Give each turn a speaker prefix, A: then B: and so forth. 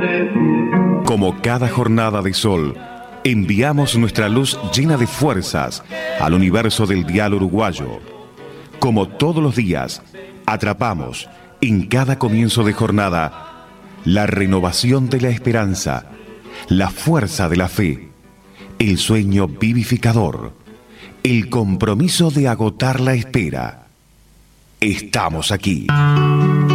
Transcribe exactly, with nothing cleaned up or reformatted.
A: Como cada jornada de sol, enviamos nuestra luz llena de fuerzas al universo del dial uruguayo. Como todos los días, atrapamos en cada comienzo de jornada la renovación de la esperanza, la fuerza de la fe, el sueño vivificador, el compromiso de agotar la espera. Estamos aquí.